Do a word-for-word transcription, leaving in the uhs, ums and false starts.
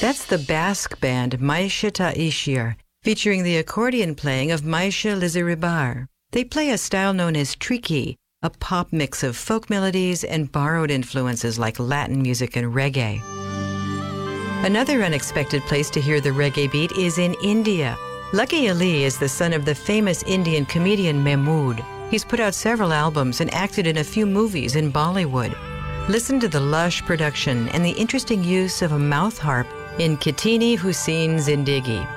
That's the Basque band Maisha Ta'ishir, featuring the accordion playing of Maisha Lizaribar. They play a style known as triki, a pop mix of folk melodies and borrowed influences like Latin music and reggae. Another unexpected place to hear the reggae beat is in India. Lucky Ali is the son of the famous Indian comedian Mahmood. He's put out several albums and acted in a few movies in Bollywood. Listen to the lush production and the interesting use of a mouth harp in Kitini Hussein Zindagi.